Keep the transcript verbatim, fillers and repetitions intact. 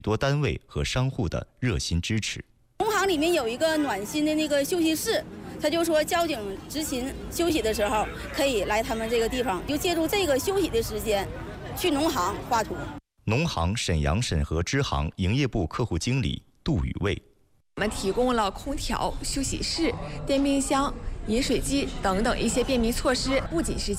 多单位和商户的热心支持。 农行里面有一个暖心的那个休息室，他就说交警执勤休息的时候可以来他们这个地方，就借助这个休息的时间去农行画图。 农行沈阳沈河支行营业部客户经理杜宇卫。 我们提供了空调、休息室、电冰箱、饮水机等等一些便民措施，不仅是